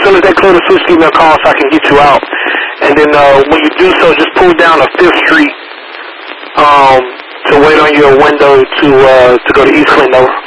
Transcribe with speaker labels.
Speaker 1: soon as they clear the switch, give me a call so I can get you out. And then when you do so, just pull down to 5th Street to wait on your window to go to East Clinton. Over.